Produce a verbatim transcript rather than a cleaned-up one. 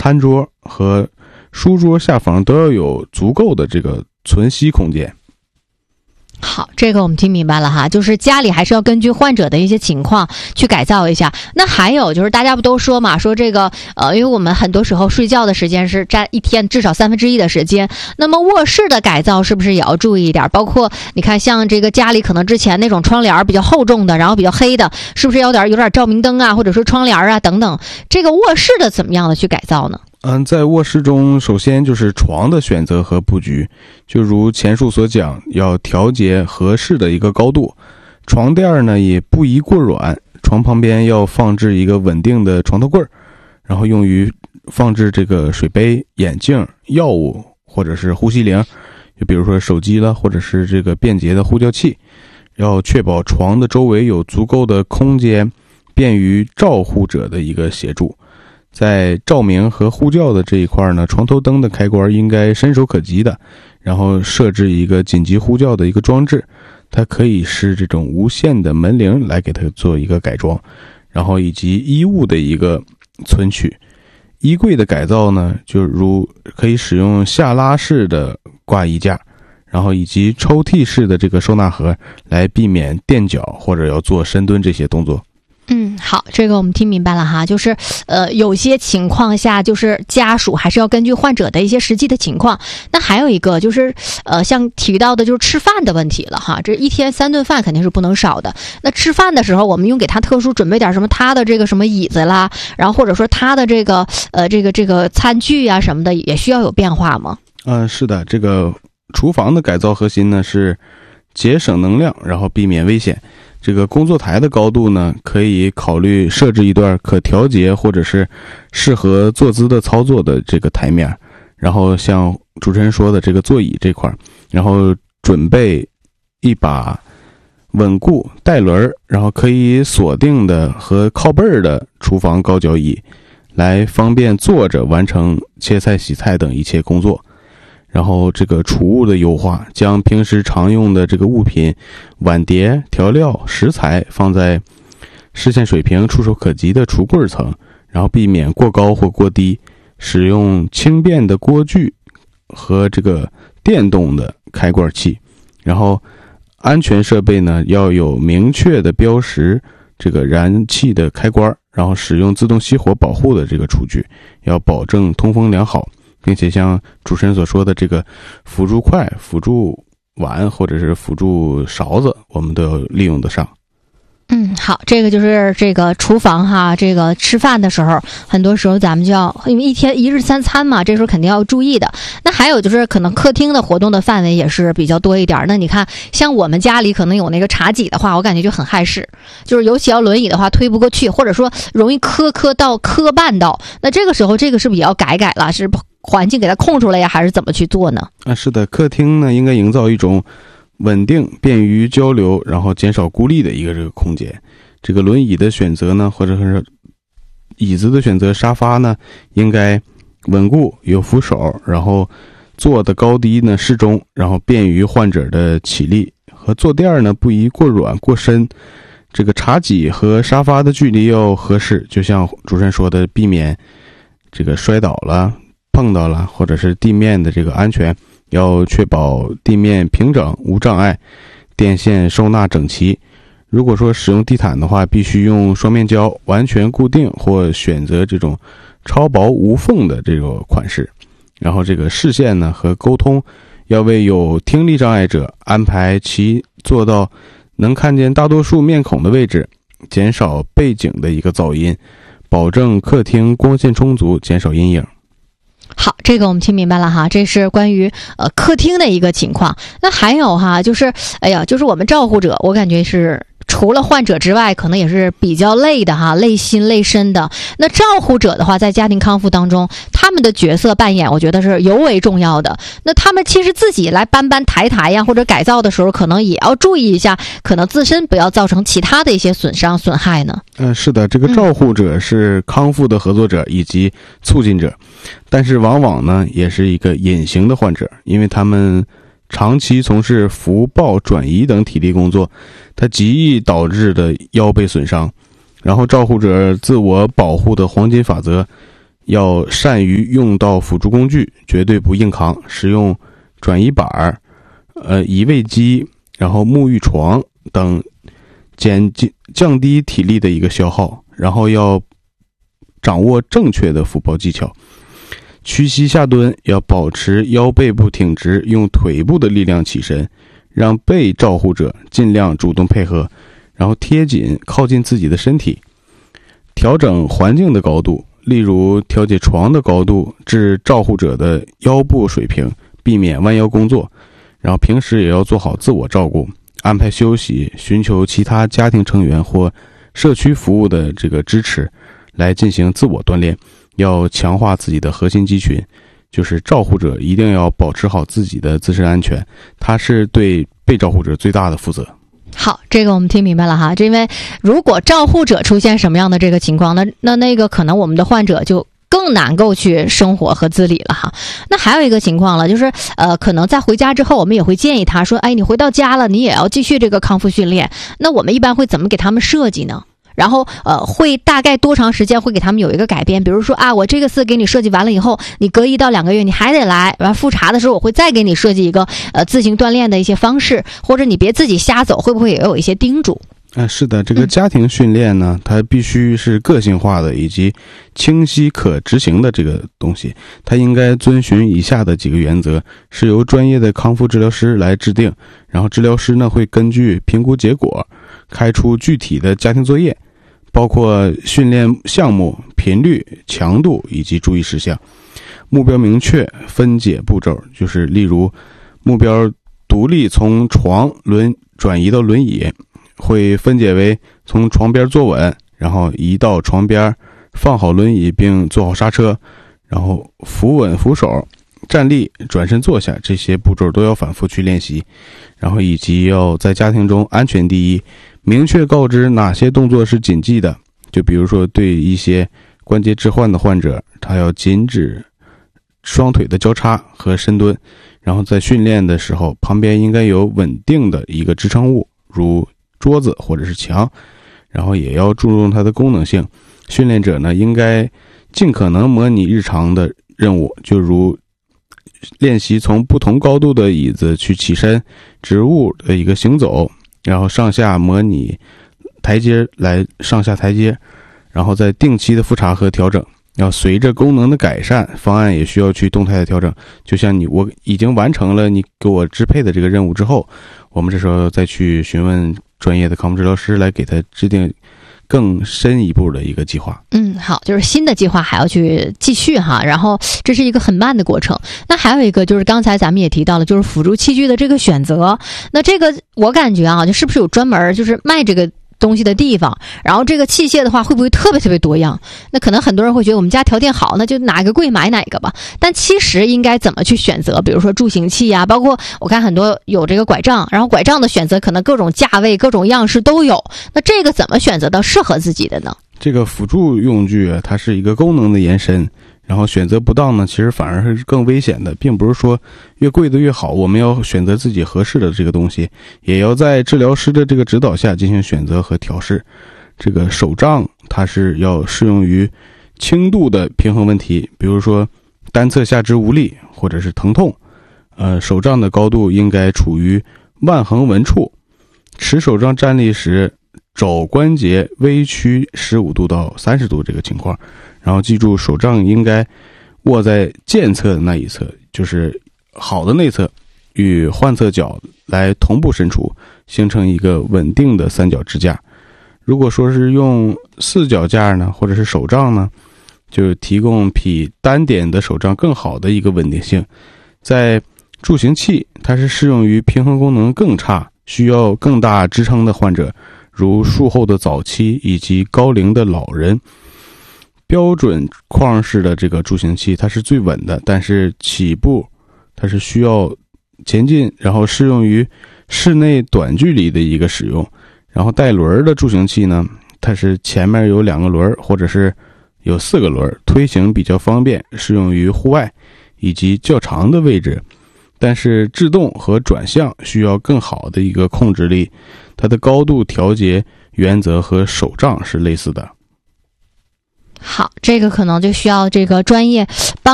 餐桌和书桌下方都要有足够的这个存息空间。 好，这个我们听明白了哈，就是家里还是要根据患者的一些情况去改造一下。那还有就是大家不都说嘛，说这个呃，因为我们很多时候睡觉的时间是占一天至少三分之一的时间，那么卧室的改造是不是也要注意一点？包括你看像这个家里可能之前那种窗帘比较厚重的，然后比较黑的，是不是有点有点照明灯啊，或者说窗帘啊等等？这个卧室的怎么样的去改造呢？ 嗯，在卧室中，首先就是床的选择和布局，就如前述所讲，要调节合适的一个高度。床垫呢也不宜过软，床旁边要放置一个稳定的床头柜，然后用于放置这个水杯、眼镜、药物或者是呼吸铃，就比如说手机了，或者是这个便捷的呼叫器。要确保床的周围有足够的空间，便于照护者的一个协助。在照明和呼叫的这一块呢，床头灯的开关应该伸手可及的，然后设置一个紧急呼叫的一个装置，它可以是这种无线的门铃来给它做一个改装，然后以及衣物的一个存取。衣柜的改造呢，就如可以使用下拉式的挂衣架，然后以及抽屉式的这个收纳盒，来避免垫脚或者要做深蹲这些动作。 嗯，好，这个我们听明白了哈，就是呃，有些情况下，就是家属还是要根据患者的一些实际的情况。那还有一个就是，呃，像提到的就是吃饭的问题了哈，这一天三顿饭肯定是不能少的。那吃饭的时候，我们用给他特殊准备点什么，他的这个什么椅子啦，然后或者说他的这个呃这个这个餐具啊什么的，也需要有变化吗？ 嗯，是的，这个厨房的改造核心呢是节省能量，然后避免危险。这个工作台的高度呢，可以考虑设置一段可调节或者是适合坐姿的操作的这个台面，然后像主持人说的这个座椅这块，然后准备一把稳固带轮，然后可以锁定的和靠背的厨房高脚椅，来方便坐着完成切菜洗菜等一切工作。然后这个储物的优化，将平时常用的这个物品、碗碟、调料、食材放在视线水平、触手可及的橱柜层，然后避免过高或过低。使用轻便的锅具和这个电动的开罐器。然后安全设备呢要有明确的标识这个燃气的开关，然后使用自动熄火保护的这个厨具，要保证通风良好。并且像主持人所说的这个辅助筷、辅助碗或者是辅助勺子，我们都要利用得上。 嗯，好，这个就是这个厨房哈，这个吃饭的时候，很多时候咱们就要，因为一天一日三餐嘛，这时候肯定要注意的。那还有就是可能客厅的活动的范围也是比较多一点。那你看，像我们家里可能有那个茶几的话，我感觉就很碍事，就是尤其要轮椅的话推不过去，或者说容易磕磕到磕绊到。那这个时候，这个是不是也要改改了？是环境给它空出来呀，还是怎么去做呢？ 啊，是的，客厅呢应该营造一种稳定、便于交流，然后减少孤立的一个这个空间。这个轮椅的选择呢，或者是椅子的选择，沙发呢应该稳固有扶手，然后坐的高低呢适中，然后便于患者的起立。和坐垫呢不宜过软过深，这个茶几和沙发的距离要合适，就像主持人说的，避免这个摔倒了、碰到了，或者是地面的这个安全，要确保地面平整无障碍，电线收纳整齐。如果说使用地毯的话，必须用双面胶完全固定，或选择这种超薄无缝的这个款式。然后这个视线呢和沟通，要为有听力障碍者安排其做到能看见大多数面孔的位置，减少背景的一个噪音，保证客厅光线充足，减少阴影。 好，这个我们听明白了哈，这是关于呃客厅的一个情况。那还有哈，就是哎呀，就是我们照护者，我感觉是除了患者之外，可能也是比较累的哈，累心累身的。那照护者的话，在家庭康复当中，他们的角色扮演，我觉得是尤为重要的。那他们其实自己来搬搬抬抬呀，或者改造的时候，可能也要注意一下，可能自身不要造成其他的一些损伤损害呢。 嗯、呃，是的，这个照护者是康复的合作者以及促进者，但是往往呢，也是一个隐形的患者，因为他们长期从事扶抱转移等体力工作，它极易导致的腰背损伤。然后照护者自我保护的黄金法则， 要善于用到辅助工具，绝对不硬扛，使用转移板、呃移位机，然后沐浴床等减降低体力的一个消耗，然后要掌握正确的腹抱技巧。屈膝下蹲要保持腰背部挺直，用腿部的力量起身，让被照护者尽量主动配合，然后贴紧靠近自己的身体。调整环境的高度，例如调节床的高度至照护者的腰部水平，避免弯腰工作。然后平时也要做好自我照顾，安排休息，寻求其他家庭成员或社区服务的这个支持，来进行自我锻炼。要强化自己的核心肌群，就是照护者一定要保持好自己的自身安全，他是对被照护者最大的负责。 好，这个我们听明白了哈。因为如果照护者出现什么样的这个情况，那那那个可能我们的患者就更难够去生活和自理了哈。那还有一个情况了，就是呃，可能在回家之后，我们也会建议他说，哎，你回到家了，你也要继续这个康复训练。那我们一般会怎么给他们设计呢？然后呃，会大概多长时间会给他们有一个改变？比如说啊，我这个次给你设计完了以后，你隔一到两个月你还得来，完复查的时候我会再给你设计一个呃自行锻炼的一些方式，或者你别自己瞎走，会不会也有一些叮嘱？ 啊，是的，这个家庭训练呢，嗯、它必须是个性化的以及清晰可执行的这个东西，它应该遵循以下的几个原则，是由专业的康复治疗师来制定，然后治疗师呢会根据评估结果开出具体的家庭作业，包括训练项目、频率、强度以及注意事项。目标明确，分解步骤，就是例如目标独立从床轮转移到轮椅，会分解为从床边坐稳，然后移到床边放好轮椅并做好刹车，然后扶稳扶手，站立转身坐下，这些步骤都要反复去练习。然后以及要在家庭中安全第一，明确告知哪些动作是禁忌的，就比如说对一些关节置换的患者，他要禁止双腿的交叉和深蹲，然后在训练的时候旁边应该有稳定的一个支撑物，如桌子或者是墙，然后也要注重它的功能性。训练者呢应该尽可能模拟日常的任务，就如练习从不同高度的椅子去起身，植物的一个行走，然后上下模拟台阶来上下台阶，然后再定期的复查和调整。要随着功能的改善，方案也需要去动态的调整。就像你我已经完成了你给我支配的这个任务之后，我们这时候再去询问专业的康复治疗师来给他制定更深一步的一个计划。 嗯，好，就是新的计划还要去继续哈，然后这是一个很慢的过程。那还有一个就是刚才咱们也提到了，就是辅助器具的这个选择。那这个我感觉啊，就是不是有专门就是卖这个东西的地方，然后这个器械的话会不会特别特别多样？那可能很多人会觉得我们家条件好，那就哪个贵买哪个吧。但其实应该怎么去选择？比如说助行器啊，包括我看很多有这个拐杖，然后拐杖的选择可能各种价位、各种样式都有。那这个怎么选择到适合自己的呢？ 这个辅助用具它是一个功能的延伸，然后选择不当呢，其实反而是更危险的，并不是说越贵的越好，我们要选择自己合适的这个东西，也要在治疗师的这个指导下进行选择和调试。这个手杖它是要适用于轻度的平衡问题，比如说单侧下肢无力或者是疼痛，呃，手杖的高度应该处于腕横纹处，持手杖站立时肘关节微曲十五度到三十度这个情况。然后记住，手杖应该握在健侧的那一侧，就是好的内侧，与患侧脚来同步伸出，形成一个稳定的三角支架。如果说是用四脚架呢，或者是手杖呢，就提供比单点的手杖更好的一个稳定性。在助行器，它是适用于平衡功能更差、需要更大支撑的患者，如术后的早期以及高龄的老人。标准框式的这个助行器它是最稳的，但是起步它是需要前进，然后适用于室内短距离的一个使用。然后带轮的助行器呢，它是前面有两个轮或者是有四个轮，推行比较方便，适用于户外以及较长的位置。但是制动和转向需要更好的一个控制力，它的高度调节原则和手杖是类似的。 好，这个可能就需要这个专业帮